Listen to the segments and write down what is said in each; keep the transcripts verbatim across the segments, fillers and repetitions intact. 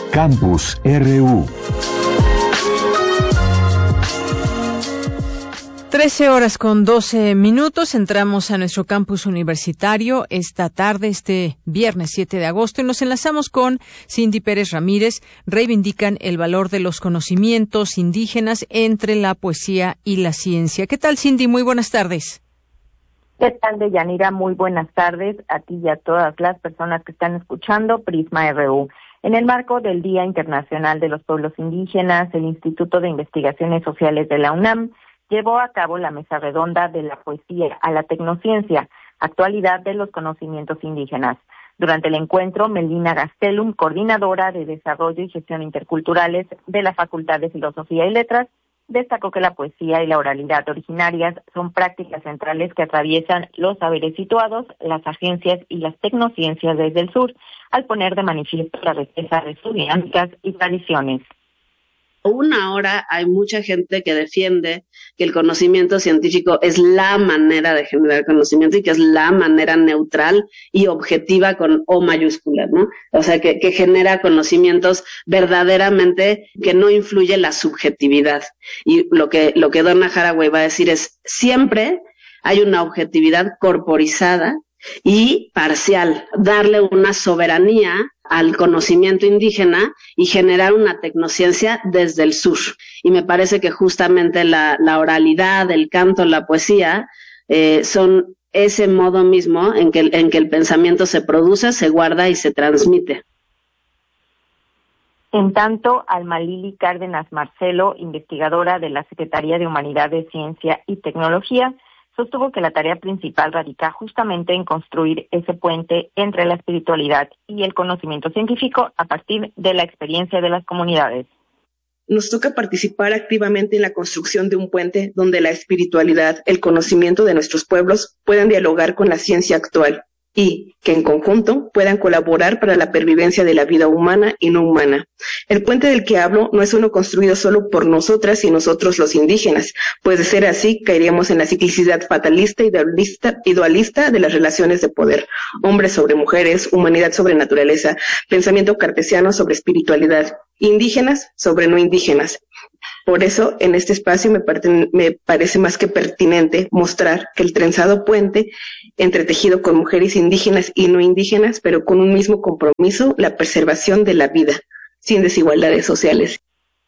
Campus R U. trece horas con doce minutos, entramos a nuestro campus universitario esta tarde, este viernes siete de agosto, y nos enlazamos con Cindy Pérez Ramírez. Reivindican el valor de los conocimientos indígenas entre la poesía y la ciencia. ¿Qué tal, Cindy? Muy buenas tardes. ¿Qué tal, Deyanira? Muy buenas tardes a ti y a todas las personas que están escuchando Prisma R U. En el marco del Día Internacional de los Pueblos Indígenas, el Instituto de Investigaciones Sociales de la UNAM llevó a cabo la mesa redonda de la poesía a la tecnociencia, actualidad de los conocimientos indígenas. Durante el encuentro, Melina Gastelum, coordinadora de Desarrollo y Gestión Interculturales de la Facultad de Filosofía y Letras, destacó que la poesía y la oralidad originarias son prácticas centrales que atraviesan los saberes situados, las agencias y las tecnociencias desde el sur, al poner de manifiesto la riqueza de sus dinámicas y tradiciones. Aún ahora hay mucha gente que defiende que el conocimiento científico es la manera de generar conocimiento y que es la manera neutral y objetiva con O mayúscula, ¿no? O sea, que, que genera conocimientos verdaderamente que no influye la subjetividad. Y lo que, lo que Donna Haraway va a decir es, siempre hay una objetividad corporizada y parcial, darle una soberanía al conocimiento indígena y generar una tecnociencia desde el sur. Y me parece que justamente la, la oralidad, el canto, la poesía, eh, son ese modo mismo en que, en que el pensamiento se produce, se guarda y se transmite. En tanto, Alma Lili Cárdenas Marcelo, investigadora de la Secretaría de Humanidades, Ciencia y Tecnología, sostuvo que la tarea principal radica justamente en construir ese puente entre la espiritualidad y el conocimiento científico a partir de la experiencia de las comunidades. Nos toca participar activamente en la construcción de un puente donde la espiritualidad, el conocimiento de nuestros pueblos puedan dialogar con la ciencia actual y que en conjunto puedan colaborar para la pervivencia de la vida humana y no humana. El puente del que hablo no es uno construido solo por nosotras y nosotros los indígenas, pues de ser así caeríamos en la ciclicidad fatalista y dualista, y dualista de las relaciones de poder, hombres sobre mujeres, humanidad sobre naturaleza, pensamiento cartesiano sobre espiritualidad, indígenas sobre no indígenas. Por eso, en este espacio me, parte, me parece más que pertinente mostrar que el trenzado puente, entretejido con mujeres indígenas y no indígenas, pero con un mismo compromiso, la preservación de la vida, sin desigualdades sociales.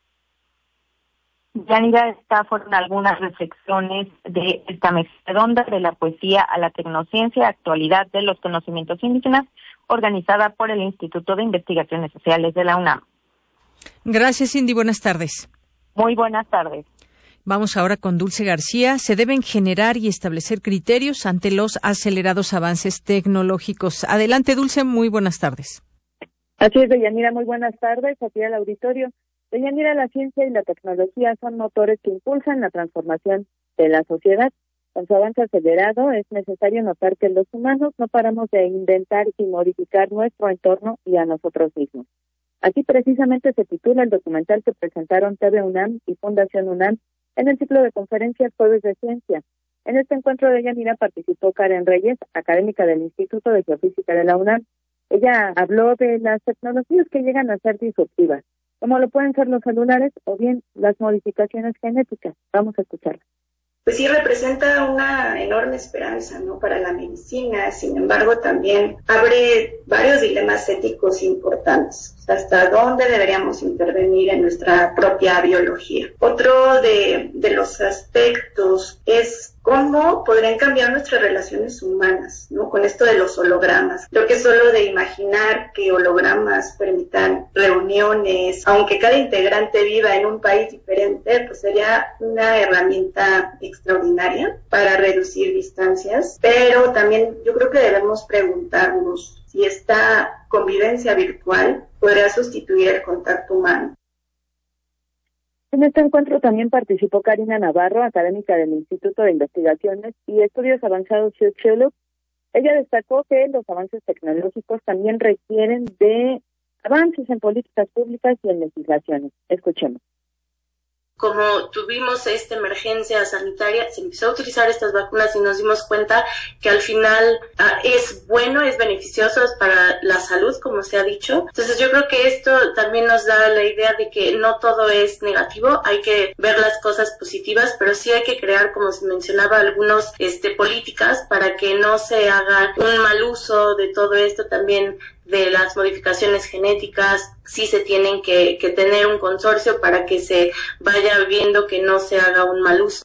Yanira, estas fueron algunas reflexiones de esta mesa redonda de la poesía a la tecnociencia, actualidad de los conocimientos indígenas, organizada por el Instituto de Investigaciones Sociales de la UNAM. Gracias, Cindy. Buenas tardes. Muy buenas tardes. Vamos ahora con Dulce García. Se deben generar y establecer criterios ante los acelerados avances tecnológicos. Adelante, Dulce. Muy buenas tardes. Así es, Deyanira. Muy buenas tardes. Aquí al auditorio. Deyanira, la ciencia y la tecnología son motores que impulsan la transformación de la sociedad. Con su avance acelerado, es necesario notar que los humanos no paramos de inventar y modificar nuestro entorno y a nosotros mismos. Así precisamente se titula el documental que presentaron T V UNAM y Fundación UNAM en el ciclo de conferencias Jueves de Ciencia. En este encuentro de Yanira participó Karen Reyes, académica del Instituto de Geofísica de la UNAM. Ella habló de las tecnologías que llegan a ser disruptivas, como lo pueden ser los celulares o bien las modificaciones genéticas. Vamos a escucharla. Pues sí, representa una enorme esperanza, ¿no?, para la medicina. Sin embargo, también abre varios dilemas éticos importantes. ¿Hasta dónde deberíamos intervenir en nuestra propia biología? Otro de, de los aspectos es cómo podrían cambiar nuestras relaciones humanas, ¿no?, con esto de los hologramas. Creo que solo de imaginar que hologramas permitan reuniones, aunque cada integrante viva en un país diferente, pues sería una herramienta extraordinaria para reducir distancias. Pero también yo creo que debemos preguntarnos si esta convivencia virtual podrá sustituir el contacto humano. En este encuentro también participó Karina Navarro, académica del Instituto de Investigaciones y Estudios Avanzados Sociolog. Ella destacó que los avances tecnológicos también requieren de avances en políticas públicas y en legislaciones. Escuchemos. como tuvimos esta emergencia sanitaria, se empezó a utilizar estas vacunas y nos dimos cuenta que al final uh, es bueno, es beneficioso, es para la salud, como se ha dicho. Entonces yo creo que esto también nos da la idea de que no todo es negativo, hay que ver las cosas positivas, pero sí hay que crear, como se mencionaba, algunos este, políticas para que no se haga un mal uso de todo esto. También de las modificaciones genéticas, sí se tienen que, que tener un consorcio para que se vaya viendo que no se haga un mal uso.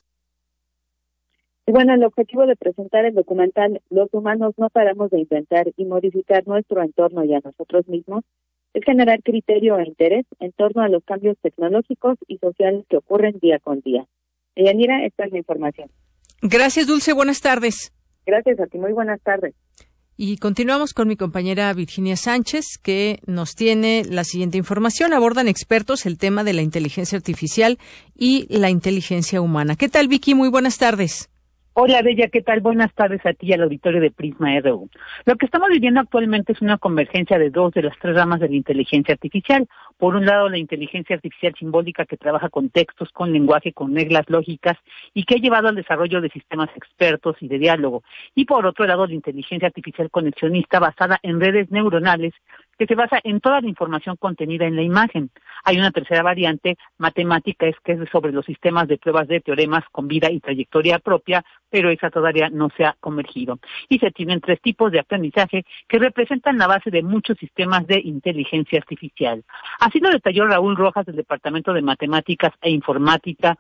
Y bueno, el objetivo de presentar el documental Los humanos no paramos de inventar y modificar nuestro entorno y a nosotros mismos es generar criterio e interés en torno a los cambios tecnológicos y sociales que ocurren día con día. Yanira, esta es la información. Gracias, Dulce. Buenas tardes. Gracias a ti. Muy buenas tardes. Y continuamos con mi compañera Virginia Sánchez, que nos tiene la siguiente información. Abordan expertos el tema de la inteligencia artificial y la inteligencia humana. ¿Qué tal, Vicky? Muy buenas tardes. Hola, Bella, ¿qué tal? Buenas tardes a ti y al auditorio de Prisma R U. Lo que estamos viviendo actualmente es una convergencia de dos de las tres ramas de la inteligencia artificial. Por un lado, la inteligencia artificial simbólica, que trabaja con textos, con lenguaje, con reglas lógicas y que ha llevado al desarrollo de sistemas expertos y de diálogo. Y por otro lado, la inteligencia artificial conexionista, basada en redes neuronales, que se basa en toda la información contenida en la imagen. Hay una tercera variante matemática, es que es sobre los sistemas de pruebas de teoremas con vida y trayectoria propia, pero esa todavía no se ha convergido. Y se tienen tres tipos de aprendizaje que representan la base de muchos sistemas de inteligencia artificial. Así lo detalló Raúl Rojas del Departamento de Matemáticas e Informática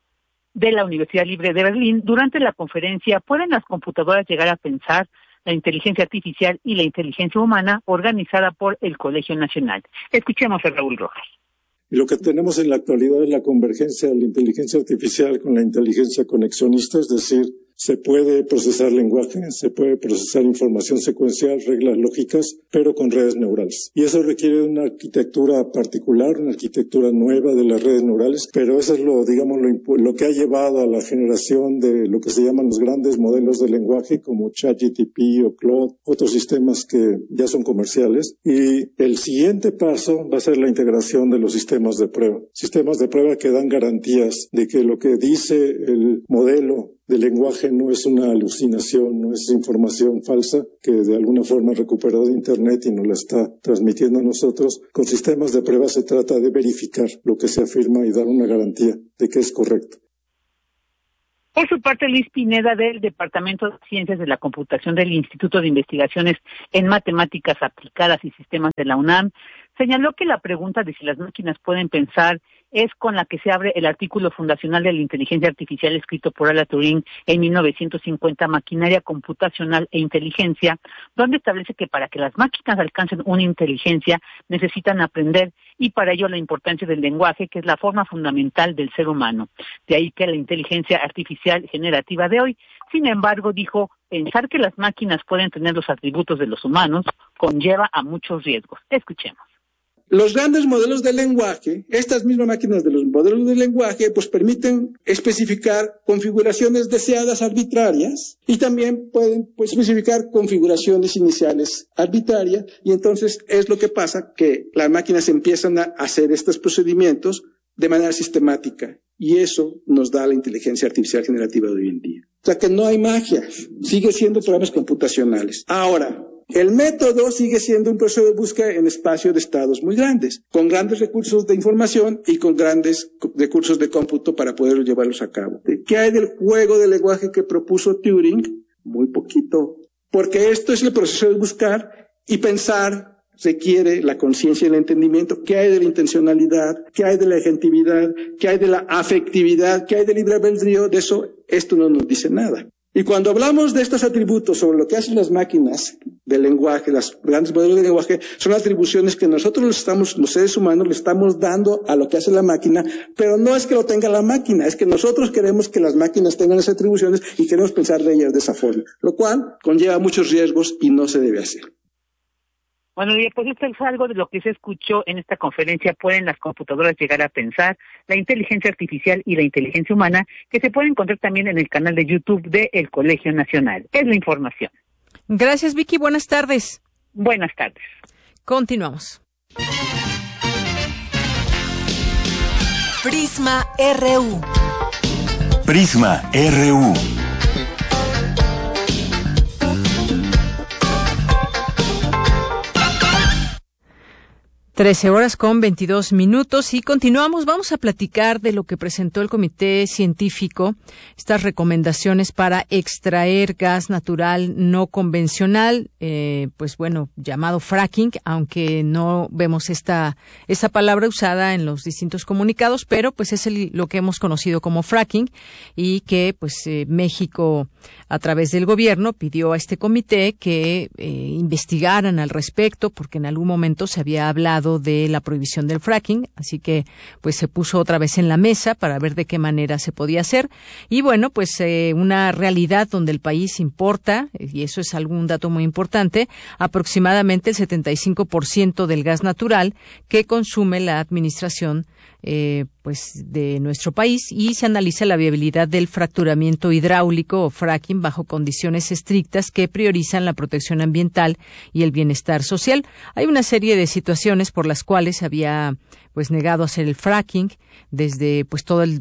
de la Universidad Libre de Berlín durante la conferencia ¿Pueden las computadoras llegar a pensar? La inteligencia artificial y la inteligencia humana, organizada por el Colegio Nacional. Escuchemos a Raúl Rojas. Lo que tenemos en la actualidad es la convergencia de la inteligencia artificial con la inteligencia conexionista, es decir, se puede procesar lenguaje, se puede procesar información secuencial, reglas lógicas, pero con redes neurales. Y eso requiere una arquitectura particular, una arquitectura nueva de las redes neurales, pero eso es lo, digamos, lo, lo que ha llevado a la generación de lo que se llaman los grandes modelos de lenguaje, como ChatGPT o Claude, otros sistemas que ya son comerciales. Y el siguiente paso va a ser la integración de los sistemas de prueba. Sistemas de prueba que dan garantías de que lo que dice el modelo de lenguaje no es una alucinación, no es información falsa que de alguna forma recuperó de Internet y nos la está transmitiendo a nosotros. Con sistemas de prueba se trata de verificar lo que se afirma y dar una garantía de que es correcto. Por su parte, Luis Pineda, del Departamento de Ciencias de la Computación del Instituto de Investigaciones en Matemáticas Aplicadas y Sistemas de la UNAM, señaló que la pregunta de si las máquinas pueden pensar es con la que se abre el artículo fundacional de la inteligencia artificial escrito por Alan Turing en mil novecientos cincuenta, Maquinaria Computacional e Inteligencia, donde establece que para que las máquinas alcancen una inteligencia necesitan aprender, y para ello la importancia del lenguaje, que es la forma fundamental del ser humano. De ahí que la inteligencia artificial generativa de hoy, sin embargo, dijo, pensar que las máquinas pueden tener los atributos de los humanos conlleva a muchos riesgos. Escuchemos. Los grandes modelos de lenguaje, estas mismas máquinas de los modelos de lenguaje, pues permiten especificar configuraciones deseadas arbitrarias y también pueden pues, especificar configuraciones iniciales arbitrarias, y entonces es lo que pasa, que las máquinas empiezan a hacer estos procedimientos de manera sistemática, y eso nos da la inteligencia artificial generativa de hoy en día. O sea que no hay magia, sigue siendo programas computacionales. Ahora, el método sigue siendo un proceso de búsqueda en espacio de estados muy grandes, con grandes recursos de información y con grandes recursos de cómputo para poder llevarlos a cabo. ¿Qué hay del juego de lenguaje que propuso Turing? Muy poquito, porque esto es el proceso de buscar y pensar. Requiere la conciencia y el entendimiento. ¿Qué hay de la intencionalidad? ¿Qué hay de la agentividad? ¿Qué hay de la afectividad? ¿Qué hay del libre albedrío? De eso, esto no nos dice nada. Y cuando hablamos de estos atributos sobre lo que hacen las máquinas del lenguaje, las grandes modelos de lenguaje, son atribuciones que nosotros los, estamos, los seres humanos le estamos dando a lo que hace la máquina, pero no es que lo tenga la máquina, es que nosotros queremos que las máquinas tengan esas atribuciones y queremos pensar de ellas de esa forma, lo cual conlleva muchos riesgos y no se debe hacer. Bueno, y pues esto es algo de lo que se escuchó en esta conferencia. ¿Pueden las computadoras llegar a pensar? La inteligencia artificial y la inteligencia humana, que se puede encontrar también en el canal de YouTube de El Colegio Nacional. Es la información. Gracias, Vicky. Buenas tardes. Buenas tardes. Continuamos. Prisma R U. Prisma R U. Trece horas con veintidós minutos y continuamos. Vamos a platicar de lo que presentó el Comité Científico, estas recomendaciones para extraer gas natural no convencional, eh, pues bueno, llamado fracking, aunque no vemos esta esta palabra usada en los distintos comunicados, pero pues es el, lo que hemos conocido como fracking, y que pues eh, México, a través del gobierno, pidió a este comité que eh, investigaran al respecto, porque en algún momento se había hablado de la prohibición del fracking, así que pues se puso otra vez en la mesa para ver de qué manera se podía hacer. Y bueno, pues eh, una realidad donde el país importa, y eso es algún dato muy importante, aproximadamente el setenta y cinco por ciento del gas natural que consume la administración Eh, pues de nuestro país, y se analiza la viabilidad del fracturamiento hidráulico o fracking bajo condiciones estrictas que priorizan la protección ambiental y el bienestar social. Hay una serie de situaciones por las cuales se había pues negado a hacer el fracking, desde pues todo el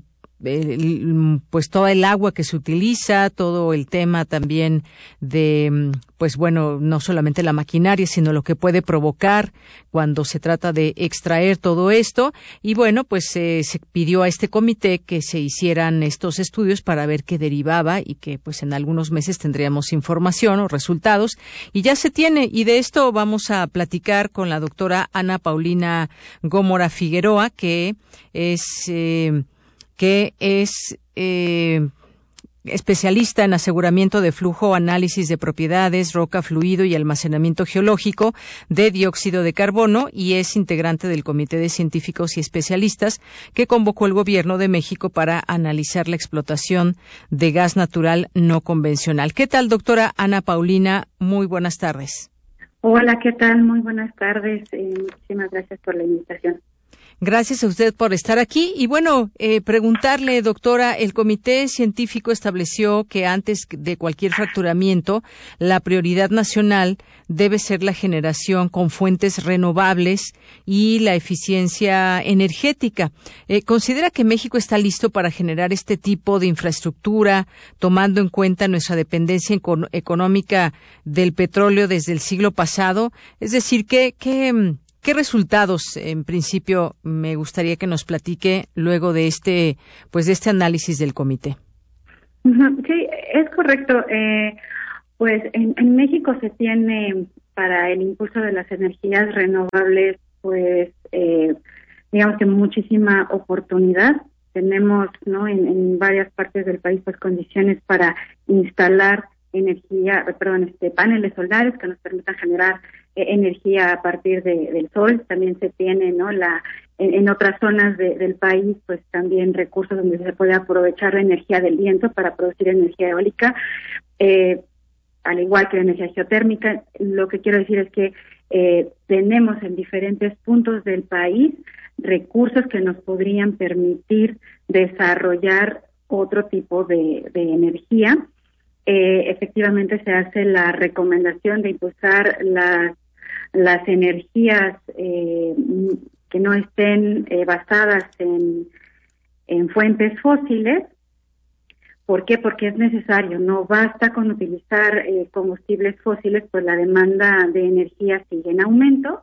El, pues toda el agua que se utiliza, todo el tema también de, pues bueno, no solamente la maquinaria, sino lo que puede provocar cuando se trata de extraer todo esto. Y bueno, pues eh, se pidió a este comité que se hicieran estos estudios para ver qué derivaba, y que pues en algunos meses tendríamos información o resultados, y ya se tiene. Y de esto vamos a platicar con la doctora Ana Paulina Gómora Figueroa, que es eh, que es eh, especialista en aseguramiento de flujo, análisis de propiedades, roca, fluido y almacenamiento geológico de dióxido de carbono, y es integrante del Comité de Científicos y Especialistas que convocó el Gobierno de México para analizar la explotación de gas natural no convencional. ¿Qué tal, doctora Ana Paulina? Muy buenas tardes. Hola, ¿qué tal? Muy buenas tardes. Eh, muchísimas gracias por la invitación. Gracias a usted por estar aquí. Y bueno, eh, preguntarle, doctora, el Comité Científico estableció que antes de cualquier fracturamiento, la prioridad nacional debe ser la generación con fuentes renovables y la eficiencia energética. Eh, ¿Considera que México está listo para generar este tipo de infraestructura, tomando en cuenta nuestra dependencia econ- económica del petróleo desde el siglo pasado? Es decir, ¿qué, qué ¿Qué resultados, en principio, me gustaría que nos platique luego de este, pues, de este análisis del comité? Sí, es correcto. Eh, pues en, en México se tiene, para el impulso de las energías renovables, pues, eh, digamos que muchísima oportunidad. Tenemos, ¿no?, en, en varias partes del país, pues, condiciones para instalar energía, perdón, este, paneles solares que nos permitan generar eh, energía a partir de, del sol. También se tiene, ¿no?, la en, en otras zonas de, del país, pues también recursos donde se puede aprovechar la energía del viento para producir energía eólica, eh, al igual que la energía geotérmica. Lo que quiero decir es que eh, tenemos en diferentes puntos del país recursos que nos podrían permitir desarrollar otro tipo de, de energía. Eh, efectivamente se hace la recomendación de impulsar las las energías eh, que no estén eh, basadas en, en fuentes fósiles. ¿Por qué? Porque es necesario, no basta con utilizar eh, combustibles fósiles, pues la demanda de energía sigue en aumento,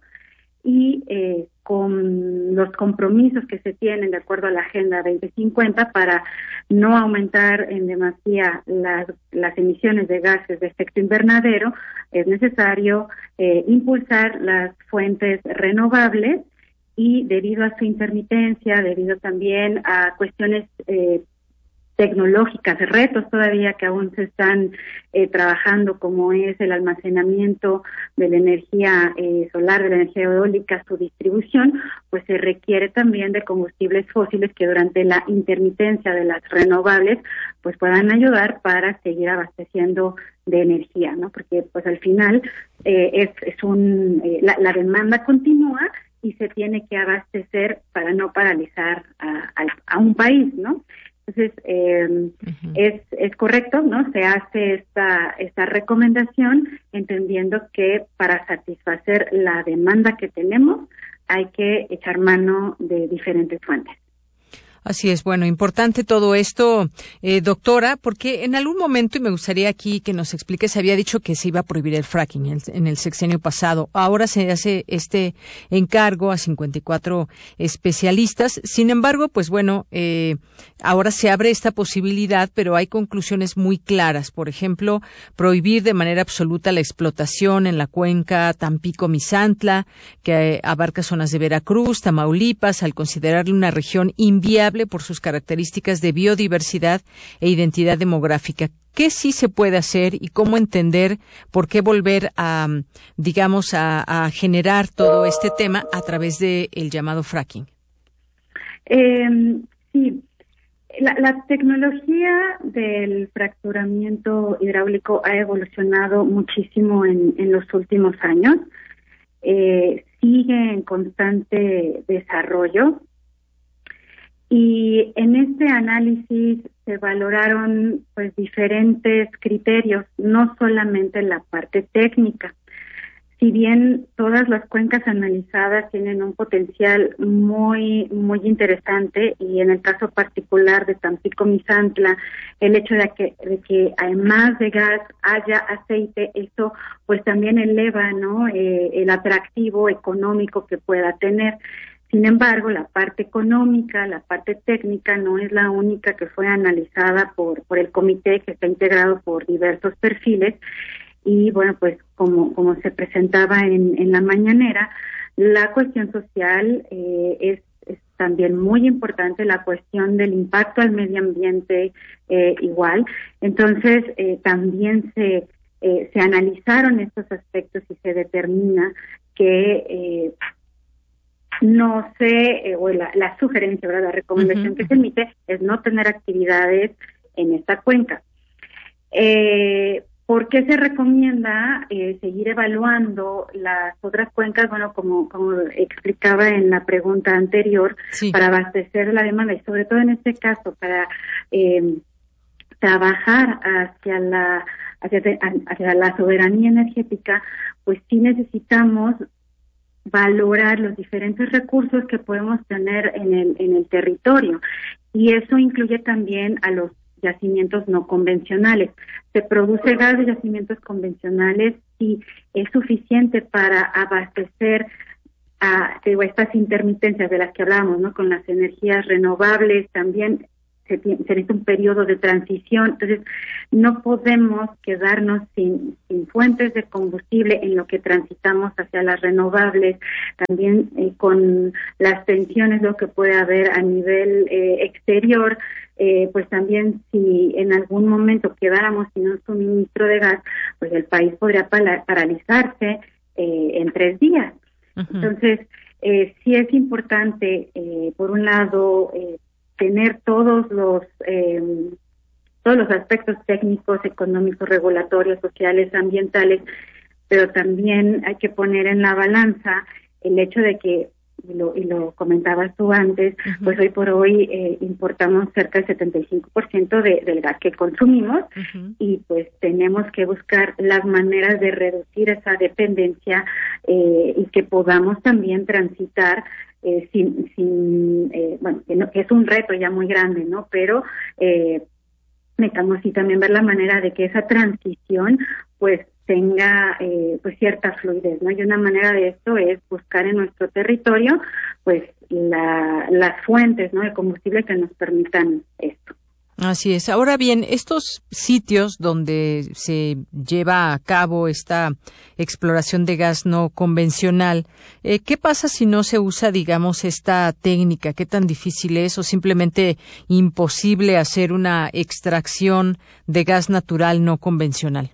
y eh, con los compromisos que se tienen de acuerdo a la Agenda veinte cincuenta para no aumentar en demasía las, las emisiones de gases de efecto invernadero, es necesario eh, impulsar las fuentes renovables, y debido a su intermitencia, debido también a cuestiones eh, tecnológicas, retos todavía que aún se están eh, trabajando, como es el almacenamiento de la energía eh, solar, de la energía eólica, su distribución, pues se requiere también de combustibles fósiles que durante la intermitencia de las renovables pues puedan ayudar para seguir abasteciendo de energía, ¿no? Porque pues al final eh, es, es un eh, la, la demanda continúa y se tiene que abastecer para no paralizar a, a, a un país, ¿no? Entonces, eh, uh-huh. es, es correcto, ¿no? Se hace esta, esta recomendación entendiendo que para satisfacer la demanda que tenemos hay que echar mano de diferentes fuentes. Así es, bueno, importante todo esto, eh, doctora, porque en algún momento, y me gustaría aquí que nos explique, se había dicho que se iba a prohibir el fracking en, en el sexenio pasado. Ahora se hace este encargo a cincuenta y cuatro especialistas. Sin embargo, pues bueno, eh, ahora se abre esta posibilidad, pero hay conclusiones muy claras. Por ejemplo, prohibir de manera absoluta la explotación en la cuenca Tampico-Misantla, que eh, abarca zonas de Veracruz, Tamaulipas, al considerarle una región inviable por sus características de biodiversidad e identidad demográfica. ¿Qué sí se puede hacer y cómo entender por qué volver a, digamos, a, a generar todo este tema a través del llamado fracking? Eh, sí, la, la tecnología del fracturamiento hidráulico ha evolucionado muchísimo en, en los últimos años. Eh, sigue en constante desarrollo. Y en este análisis se valoraron pues diferentes criterios, no solamente la parte técnica. Si bien todas las cuencas analizadas tienen un potencial muy muy interesante, y en el caso particular de Tampico-Misantla, el hecho de que, de que además de gas haya aceite, eso pues también eleva, ¿no?, eh, el atractivo económico que pueda tener. Sin embargo, la parte económica, la parte técnica no es la única que fue analizada por, por el comité, que está integrado por diversos perfiles. Y bueno, pues como, como se presentaba en, en la mañanera, la cuestión social eh, es, es también muy importante, la cuestión del impacto al medio ambiente eh, igual. Entonces, eh, también se, eh, se analizaron estos aspectos y se determina que... Eh, No sé, eh, o la, la sugerencia, ¿verdad? La recomendación uh-huh. que se emite es no tener actividades en esta cuenca. Eh, ¿Por qué se recomienda eh, seguir evaluando las otras cuencas? Bueno, como, como explicaba en la pregunta anterior, sí. para abastecer la demanda y sobre todo en este caso para eh, trabajar hacia la hacia, hacia la soberanía energética, pues sí necesitamos valorar los diferentes recursos que podemos tener en el en el territorio, y eso incluye también a los yacimientos no convencionales. Se produce gas de yacimientos convencionales y es suficiente para abastecer a digo, estas intermitencias de las que hablábamos, ¿no?, con las energías renovables. También se, se necesita un periodo de transición. Entonces, no podemos quedarnos sin, sin fuentes de combustible en lo que transitamos hacia las renovables. También eh, con las tensiones, lo que puede haber a nivel eh, exterior, eh, pues también si en algún momento quedáramos sin un suministro de gas, pues el país podría para, paralizarse eh, en tres días. Uh-huh. Entonces, eh, sí es importante, eh, por un lado, eh, tener todos los eh, todos los aspectos técnicos, económicos, regulatorios, sociales, ambientales, pero también hay que poner en la balanza el hecho de que, y lo, y lo comentabas tú antes, uh-huh. pues hoy por hoy eh, importamos cerca del setenta y cinco por ciento de, del gas que consumimos, uh-huh. y pues tenemos que buscar las maneras de reducir esa dependencia eh, y que podamos también transitar Eh, sin, sin eh, bueno, que, no, que es un reto ya muy grande, ¿no? Pero eh, necesitamos sí también ver la manera de que esa transición, pues, tenga eh, pues cierta fluidez, ¿no? Y una manera de esto es buscar en nuestro territorio, pues, la, las fuentes, ¿no?, de combustible que nos permitan esto. Así es. Ahora bien, estos sitios donde se lleva a cabo esta exploración de gas no convencional, eh, ¿qué pasa si no se usa, digamos, esta técnica? ¿Qué tan difícil es o simplemente imposible hacer una extracción de gas natural no convencional?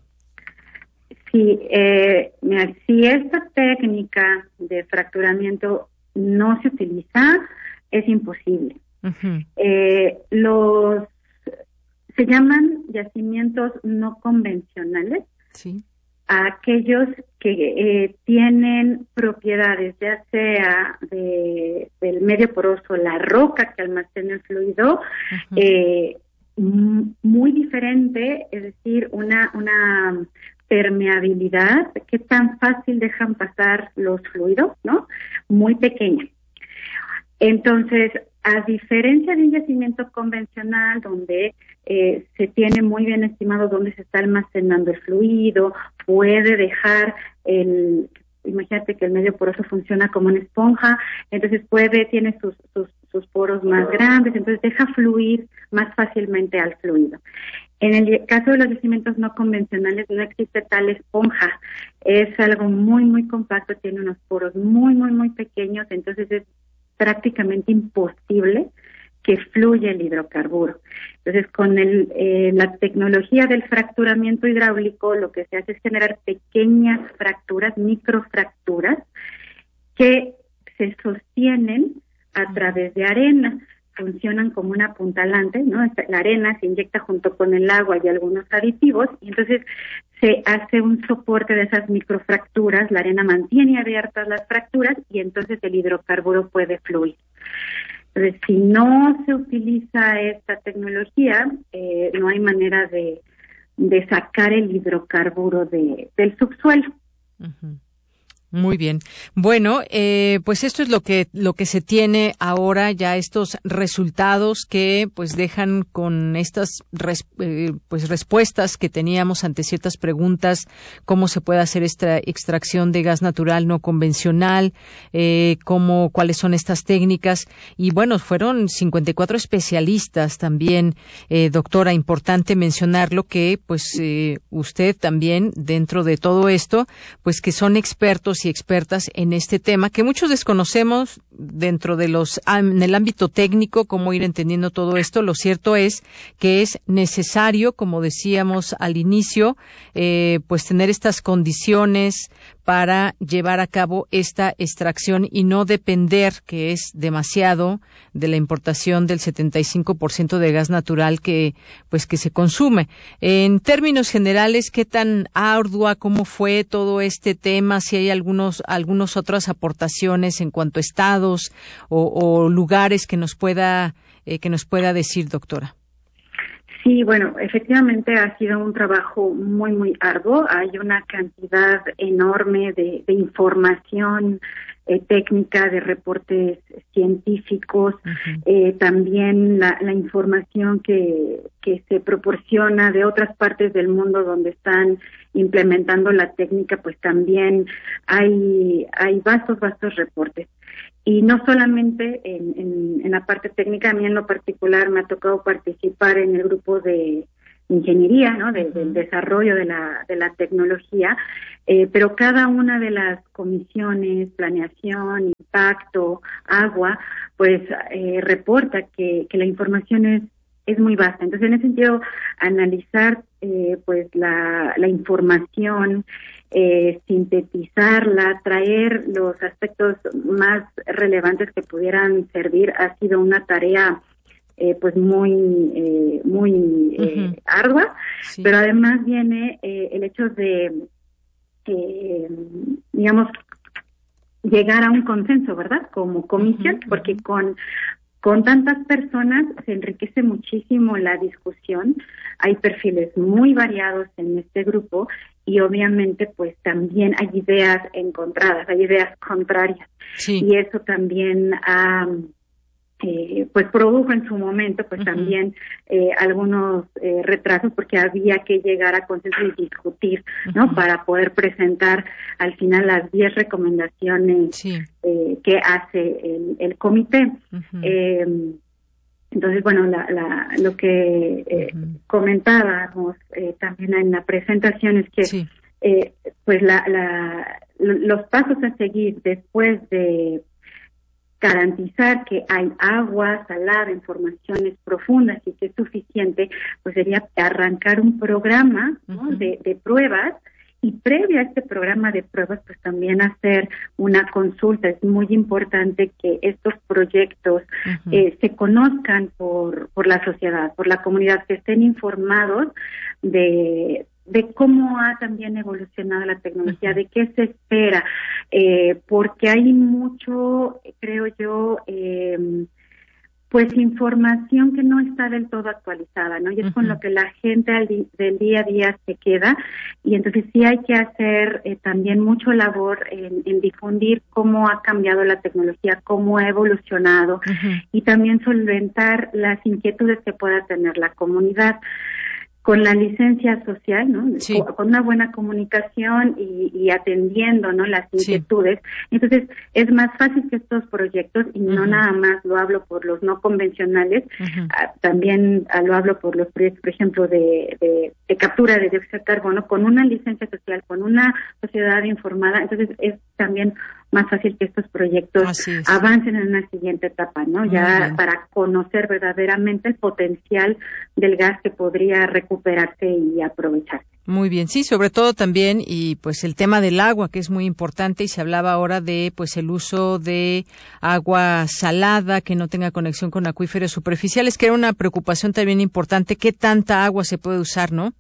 Sí, eh, mira, si esta técnica de fracturamiento no se utiliza, es imposible. Uh-huh. Eh, los Se llaman yacimientos no convencionales, sí, a aquellos que eh, tienen propiedades, ya sea de, del medio poroso, la roca que almacena el fluido, uh-huh. eh, m- muy diferente, es decir, una, una permeabilidad, qué tan fácil dejan pasar los fluidos, ¿no?, muy pequeña. Entonces, a diferencia de un yacimiento convencional donde eh, se tiene muy bien estimado dónde se está almacenando el fluido, puede dejar el, imagínate que el medio poroso funciona como una esponja, entonces puede, tiene sus, sus, sus poros más grandes, entonces deja fluir más fácilmente al fluido. En el caso de los yacimientos no convencionales no existe tal esponja, es algo muy, muy compacto, tiene unos poros muy, muy, muy pequeños, entonces es prácticamente imposible que fluya el hidrocarburo. Entonces, con el, eh, la tecnología del fracturamiento hidráulico, lo que se hace es generar pequeñas fracturas, microfracturas, que se sostienen a través de arena. Funcionan como un apuntalante, ¿no? La arena se inyecta junto con el agua y algunos aditivos, y entonces se hace un soporte de esas microfracturas, la arena mantiene abiertas las fracturas y entonces el hidrocarburo puede fluir. Entonces, si no se utiliza esta tecnología, eh, no hay manera de, de sacar el hidrocarburo de, del subsuelo. Uh-huh. Muy bien. Bueno, eh, pues esto es lo que lo que se tiene ahora, ya estos resultados que pues dejan con estas res, eh, pues respuestas que teníamos ante ciertas preguntas, cómo se puede hacer esta extracción de gas natural no convencional, eh, cómo, cuáles son estas técnicas, y bueno, fueron cincuenta y cuatro especialistas también, eh, doctora, importante mencionarlo que pues eh, usted también dentro de todo esto, pues que son expertos y expertas en este tema que muchos desconocemos dentro de los en el ámbito técnico, cómo ir entendiendo todo esto. Lo cierto es que es necesario, como decíamos al inicio, eh, pues tener estas condiciones para llevar a cabo esta extracción y no depender, que es demasiado, de la importación del setenta y cinco por ciento de gas natural que pues que se consume. En términos generales, ¿qué tan ardua, cómo fue todo este tema? Si hay algunos algunos otras aportaciones en cuanto a estados o, o lugares que nos pueda eh, que nos pueda decir, doctora. Sí, bueno, efectivamente ha sido un trabajo muy, muy arduo. Hay una cantidad enorme de, de información eh, técnica, de reportes científicos, uh-huh. eh, también la, la información que, que se proporciona de otras partes del mundo donde están implementando la técnica, pues también hay, hay vastos, vastos reportes. Y no solamente en, en, en la parte técnica, a mí en lo particular me ha tocado participar en el grupo de ingeniería, ¿no? De, uh-huh. del desarrollo de la, de la tecnología, eh, pero cada una de las comisiones, planeación, impacto, agua, pues eh, reporta que, que la información es es muy vasta. Entonces, en ese sentido, analizar eh, pues la, la información, eh, sintetizarla, traer los aspectos más relevantes que pudieran servir, ha sido una tarea eh, pues muy eh, muy eh, uh-huh. ardua, sí. Pero además viene eh, el hecho de, eh, digamos, llegar a un consenso, ¿verdad? Como comisión, uh-huh. porque con Con tantas personas se enriquece muchísimo la discusión, hay perfiles muy variados en este grupo y obviamente pues también hay ideas encontradas, hay ideas contrarias, sí. Y eso también ha, eh, pues produjo en su momento pues uh-huh. también eh, algunos eh, retrasos porque había que llegar a consenso y discutir, ¿no? Uh-huh. Para poder presentar al final las diez recomendaciones sí. eh, que hace el, el comité. Uh-huh. Eh, entonces, bueno, la, la, lo que eh, uh-huh. comentábamos eh, también en la presentación es que sí. eh, pues la, la, los pasos a seguir después de garantizar que hay agua salada en formaciones profundas y que es suficiente, pues sería arrancar un programa, ¿no? uh-huh. de, de pruebas, y previo a este programa de pruebas, pues también hacer una consulta. Es muy importante que estos proyectos uh-huh. eh, se conozcan por, por la sociedad, por la comunidad, que estén informados de de cómo ha también evolucionado la tecnología, de qué se espera, eh, porque hay mucho, creo yo, eh, pues información que no está del todo actualizada, ¿no? Y es uh-huh. con lo que la gente al di- del día a día se queda, y entonces sí hay que hacer eh, también mucho labor en, en difundir cómo ha cambiado la tecnología, cómo ha evolucionado, uh-huh. y también solventar las inquietudes que pueda tener la comunidad. Con la licencia social, ¿no? Sí. Con una buena comunicación y, y atendiendo, ¿no? Las inquietudes. Sí. Entonces, es más fácil que estos proyectos, y no uh-huh. nada más lo hablo por los no convencionales, uh-huh. ah, también ah, lo hablo por los proyectos, por ejemplo, de, de, de captura de dióxido de carbono, con una licencia social, con una sociedad informada. Entonces, es también más fácil que estos proyectos avancen en una siguiente etapa, ¿no? Muy ya bien. Para conocer verdaderamente el potencial del gas que podría recuperarse y aprovecharse. Muy bien, sí, sobre todo también, y pues el tema del agua, que es muy importante, y se hablaba ahora de pues el uso de agua salada que no tenga conexión con acuíferos superficiales, que era una preocupación también importante. ¿Qué tanta agua se puede usar, no?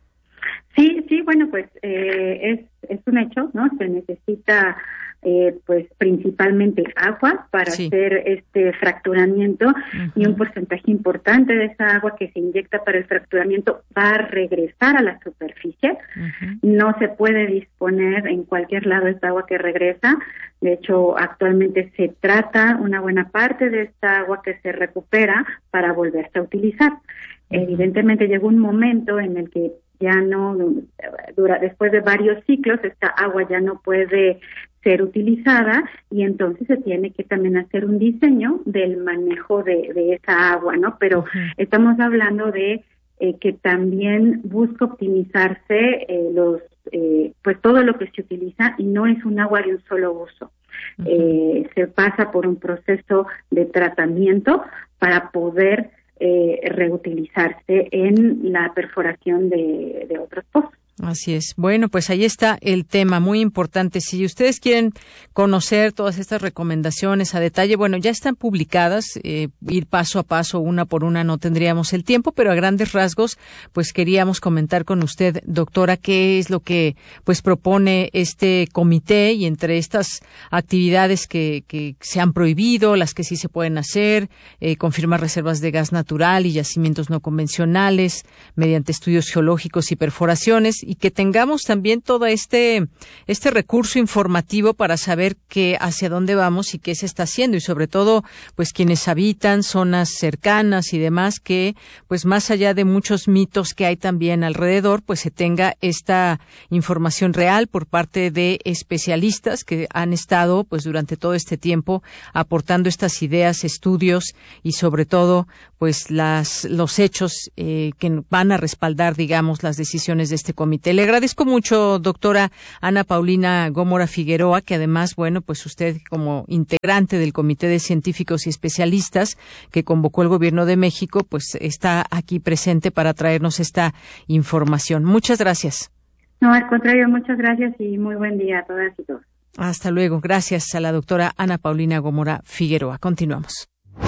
Sí, sí, bueno, pues eh, es, es un hecho, ¿no? Se necesita Eh, pues principalmente agua para sí. hacer este fracturamiento, uh-huh. y un porcentaje importante de esa agua que se inyecta para el fracturamiento va a regresar a la superficie. Uh-huh. No se puede disponer en cualquier lado esta agua que regresa. De hecho, actualmente se trata una buena parte de esta agua que se recupera para volverse a utilizar. Uh-huh. Evidentemente llegó un momento en el que ya no, dura, después de varios ciclos, esta agua ya no puede ser utilizada, y entonces se tiene que también hacer un diseño del manejo de, de esa agua, ¿no? Pero uh-huh. estamos hablando de eh, que también busca optimizarse eh, los, eh, pues todo lo que se utiliza, y no es un agua de un solo uso. Uh-huh. Eh, se pasa por un proceso de tratamiento para poder eh, reutilizarse en la perforación de, de otros pozos. Así es. Bueno, pues ahí está el tema, muy importante. Si ustedes quieren conocer todas estas recomendaciones a detalle, bueno, ya están publicadas, eh, ir paso a paso, una por una, no tendríamos el tiempo, pero a grandes rasgos, pues queríamos comentar con usted, doctora, qué es lo que pues propone este comité, y entre estas actividades que, que se han prohibido, las que sí se pueden hacer, eh, confirmar reservas de gas natural y yacimientos no convencionales mediante estudios geológicos y perforaciones, y que tengamos también todo este este recurso informativo para saber qué, hacia dónde vamos y qué se está haciendo, y sobre todo pues quienes habitan zonas cercanas y demás, que pues más allá de muchos mitos que hay también alrededor, pues se tenga esta información real por parte de especialistas que han estado pues durante todo este tiempo aportando estas ideas, estudios y sobre todo pues las los hechos eh, que van a respaldar, digamos, las decisiones de este comité. Le agradezco mucho, doctora Ana Paulina Gómora Figueroa, que además, bueno, pues usted como integrante del Comité de Científicos y Especialistas que convocó el Gobierno de México, pues está aquí presente para traernos esta información. Muchas gracias. No, al contrario, muchas gracias y muy buen día a todas y todos. Hasta luego. Gracias a la doctora Ana Paulina Gómora Figueroa. Continuamos.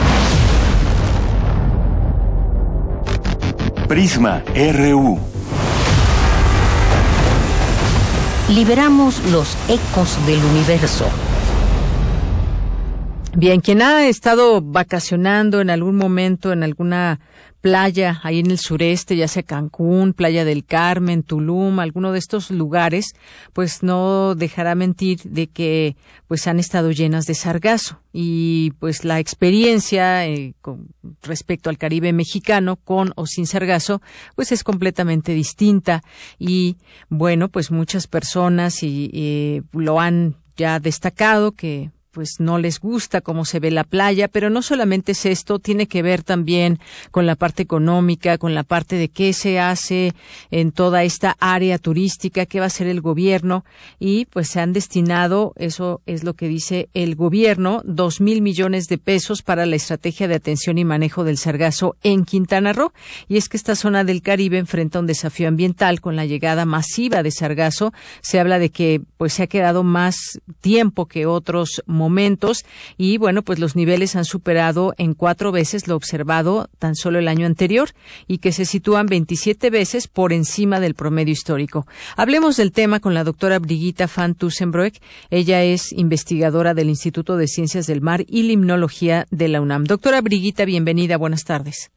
Prisma R U. Liberamos los ecos del universo. Bien, quien ha estado vacacionando en algún momento en alguna playa ahí en el sureste, ya sea Cancún, Playa del Carmen, Tulum, alguno de estos lugares, pues no dejará mentir de que pues han estado llenas de sargazo, y pues la experiencia eh, con respecto al Caribe mexicano, con o sin sargazo, pues es completamente distinta, y bueno, pues muchas personas y, y lo han ya destacado, que pues no les gusta cómo se ve la playa, pero no solamente es esto, tiene que ver también con la parte económica, con la parte de qué se hace en toda esta área turística, qué va a hacer el gobierno, y pues se han destinado, eso es lo que dice el gobierno, dos mil millones de pesos para la estrategia de atención y manejo del sargazo en Quintana Roo, y es que esta zona del Caribe enfrenta un desafío ambiental con la llegada masiva de sargazo. Se habla de que pues se ha quedado más tiempo que otros momentos momentos y bueno, pues los niveles han superado en cuatro veces lo observado tan solo el año anterior y que se sitúan veintisiete veces por encima del promedio histórico. Hablemos del tema con la doctora Brigitta van Tussenbroek. Ella es investigadora del Instituto de Ciencias del Mar y Limnología de la UNAM. Doctora Brigitta, bienvenida, buenas tardes.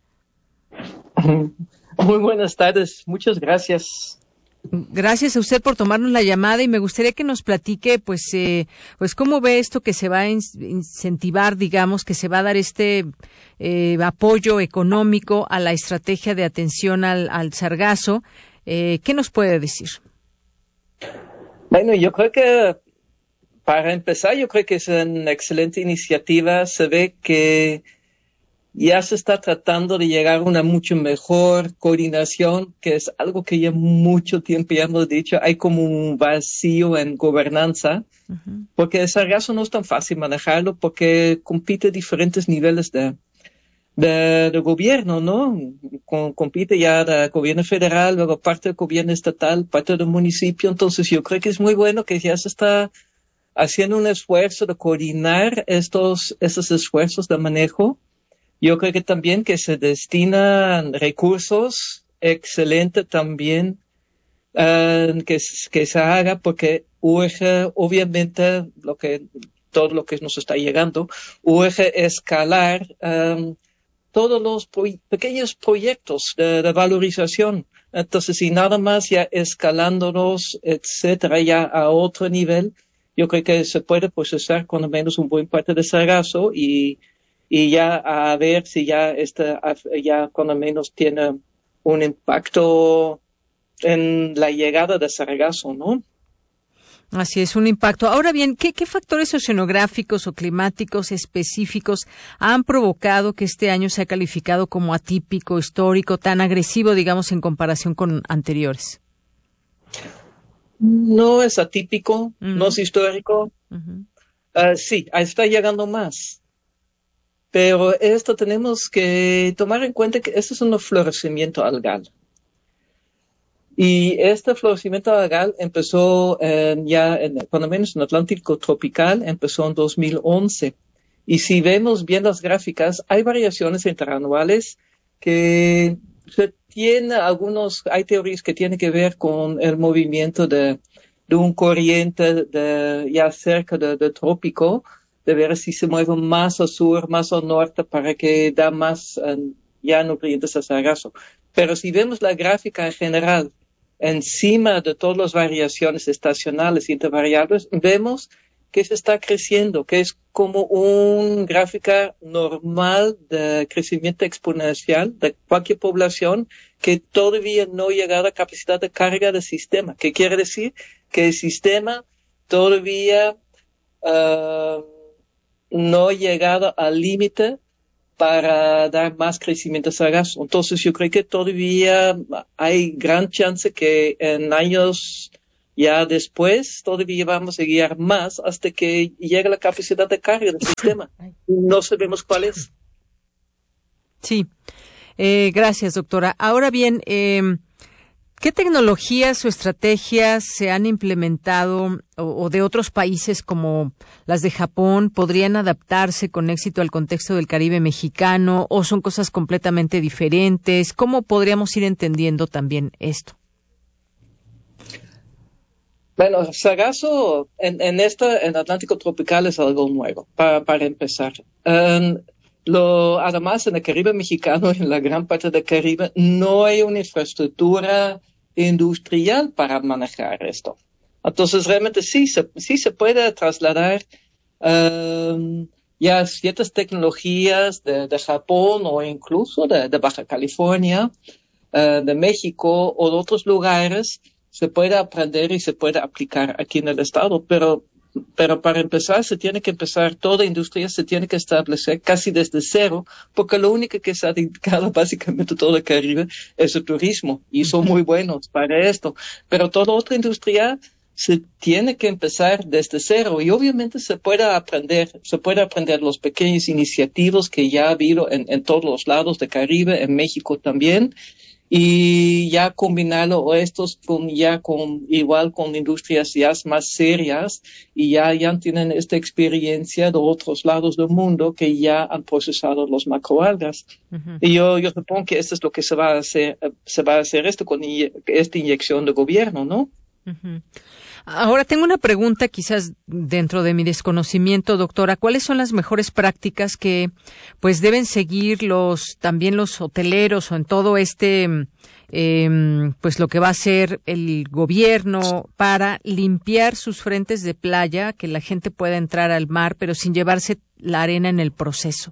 Muy buenas tardes, muchas gracias. Gracias a usted por tomarnos la llamada y me gustaría que nos platique, pues, eh, pues cómo ve esto que se va a incentivar, digamos, que se va a dar este eh, apoyo económico a la estrategia de atención al, al sargazo. Eh, ¿Qué nos puede decir? Bueno, yo creo que para empezar, yo creo que es una excelente iniciativa. Se ve que ya se está tratando de llegar a una mucho mejor coordinación, que es algo que ya mucho tiempo ya hemos dicho. Hay como un vacío en gobernanza, uh-huh. porque el sargazo no es tan fácil manejarlo, porque compite diferentes niveles de, de, de gobierno, ¿no? Com, compite ya el gobierno federal, luego parte del gobierno estatal, parte del municipio. Entonces yo creo que es muy bueno que ya se está haciendo un esfuerzo de coordinar estos, estos esfuerzos de manejo. Yo creo que también que se destinan recursos excelente también uh, que, que se haga, porque urge, obviamente, lo que, todo lo que nos está llegando, urge escalar um, todos los pro- pequeños proyectos de, de valorización. Entonces, y nada más ya escalándolos, etcétera, ya a otro nivel, yo creo que se puede procesar con al menos un buen parte de sargazo y y ya a ver si ya esta, ya cuando menos tiene un impacto en la llegada de sargazo, ¿no? Así es, un impacto. Ahora bien, ¿qué, qué factores oceanográficos o climáticos específicos han provocado que este año sea calificado como atípico, histórico, tan agresivo, digamos, en comparación con anteriores? No es atípico, uh-huh. no es histórico. Uh-huh. Uh, sí, está llegando más. Pero esto tenemos que tomar en cuenta que esto es un florecimiento algal. Y este florecimiento algal empezó en, ya, en, cuando menos en Atlántico tropical, empezó en dos mil once. Y si vemos bien las gráficas, hay variaciones interanuales que se tiene algunos, hay teorías que tienen que ver con el movimiento de, de un corriente de, ya cerca del de trópico, de ver si se mueve más al sur, más al norte, para que da más um, ya nutrientes al sargazo. Pero si vemos la gráfica en general, encima de todas las variaciones estacionales e intervariables, vemos que se está creciendo, que es como una gráfica normal de crecimiento exponencial de cualquier población que todavía no ha llegado a capacidad de carga del sistema. ¿Qué quiere decir? Que el sistema todavía uh, no ha llegado al límite para dar más crecimiento a sargazo. Entonces yo creo que todavía hay gran chance que en años ya después todavía vamos a guiar más hasta que llegue la capacidad de carga del sistema. No sabemos cuál es. Sí, eh, gracias doctora. Ahora bien, eh, ¿qué tecnologías o estrategias se han implementado o, o de otros países como las de Japón podrían adaptarse con éxito al contexto del Caribe mexicano o son cosas completamente diferentes? ¿Cómo podríamos ir entendiendo también esto? Bueno, sargazo en, en esta, en Atlántico tropical es algo nuevo, para, para empezar. Um, lo, además, en el Caribe mexicano, en la gran parte del Caribe, no hay una infraestructura industrial para manejar esto. Entonces, realmente sí se, sí se puede trasladar um, ya ciertas tecnologías de, de Japón o incluso de, de Baja California, uh, de México o de otros lugares. Se puede aprender y se puede aplicar aquí en el estado, pero, pero para empezar se tiene que empezar, toda industria se tiene que establecer casi desde cero, porque lo único que se ha dedicado básicamente todo el Caribe es el turismo, y son muy buenos para esto, pero toda otra industria se tiene que empezar desde cero, y obviamente se puede aprender, se puede aprender los pequeños iniciativas que ya ha habido en, en todos los lados del Caribe, en México también. y ya combinarlo o estos con ya con igual con industrias ya más serias y ya, ya tienen esta experiencia de otros lados del mundo que ya han procesado los macroalgas. Uh-huh. Y yo, yo supongo que esto es lo que se va a hacer, se va a hacer esto con esta inyección de gobierno, ¿no? Uh-huh. Ahora tengo una pregunta, quizás dentro de mi desconocimiento, doctora. ¿Cuáles son las mejores prácticas que pues deben seguir los también los hoteleros o en todo este eh, pues lo que va a hacer el gobierno para limpiar sus frentes de playa, que la gente pueda entrar al mar, pero sin llevarse la arena en el proceso?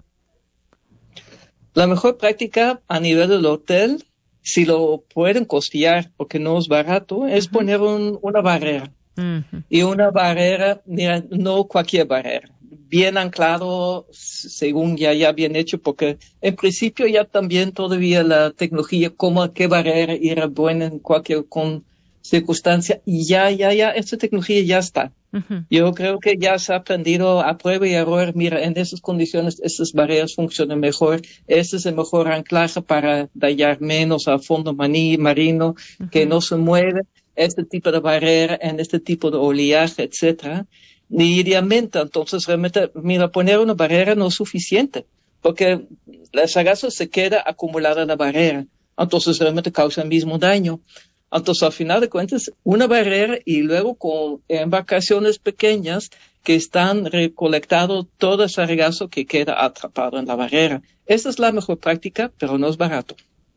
La mejor práctica a nivel del hotel, si lo pueden costear porque no es barato, es uh-huh. poner un, una barrera. Uh-huh. Y una barrera, mira, no cualquier barrera, bien anclado, según ya, ya bien hecho, porque en principio ya también todavía la tecnología, como qué barrera era buena en cualquier con circunstancia, y ya, ya, ya, esta tecnología ya está. Uh-huh. Yo creo que ya se ha aprendido a prueba y error, mira, en esas condiciones, estas barreras funcionan mejor, este es el mejor anclaje para dañar menos al fondo maní, marino, uh-huh. que no se mueve. Este tipo de barrera, en este tipo de oleaje, etcétera, y realmente, entonces, realmente, mira, poner una barrera no es suficiente, porque la sargazo se queda acumulada en la barrera, entonces realmente causa el mismo daño. Entonces, al final de cuentas, una barrera y luego con embarcaciones pequeñas que están recolectando todo el sargazo que queda atrapado en la barrera. Esa es la mejor práctica, pero no es barato.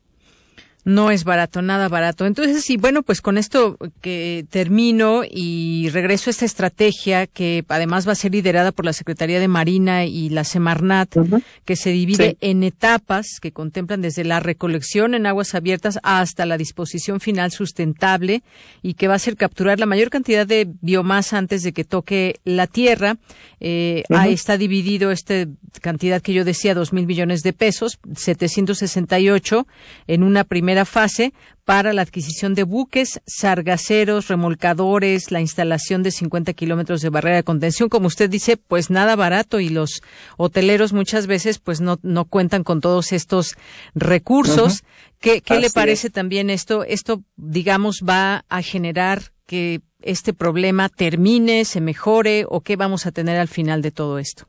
No es barato, nada barato. Entonces, sí, bueno, pues con esto que termino y regreso a esta estrategia que además va a ser liderada por la Secretaría de Marina y la Semarnat, uh-huh. que se divide sí. en etapas que contemplan desde la recolección en aguas abiertas hasta la disposición final sustentable y que va a ser capturar la mayor cantidad de biomasa antes de que toque la tierra. Eh, uh-huh. Ahí está dividido esta cantidad que yo decía, dos mil millones de pesos, setecientos sesenta y ocho en una primera fase para la adquisición de buques, sargaceros, remolcadores, la instalación de cincuenta kilómetros de barrera de contención. Como usted dice, pues nada barato y los hoteleros muchas veces pues no, no cuentan con todos estos recursos. Uh-huh. ¿Qué, qué le parece es. también esto? Esto, digamos, va a generar que este problema termine, se mejore, o qué vamos a tener al final de todo esto.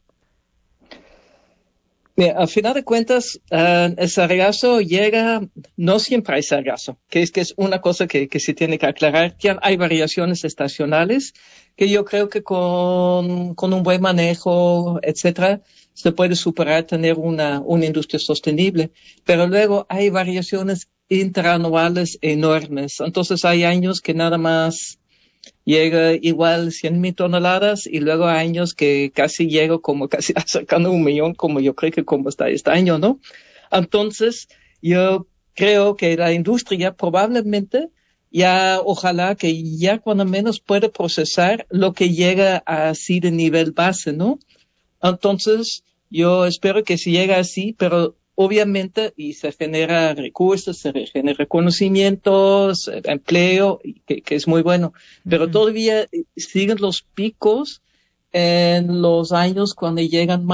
Mira, al final de cuentas, uh, el sargazo llega, no siempre hay sargazo, que es que es una cosa que, que se tiene que aclarar. Ya hay variaciones estacionales que yo creo que con, con un buen manejo, etcétera, se puede superar, tener una, una industria sostenible. Pero luego hay variaciones interanuales enormes. Entonces hay años que nada más llega igual cien mil toneladas y luego hay años que casi llega como casi acercando a un millón, como yo creo que como está este año, ¿no? Entonces, yo creo que la industria probablemente ya, ojalá que ya cuando menos puede procesar lo que llega así de nivel base, ¿no? Entonces, yo espero que se llegue así, pero obviamente, y se genera recursos, se genera conocimientos, empleo, que, que es muy bueno. Pero uh-huh. todavía siguen los picos en los años cuando llegan más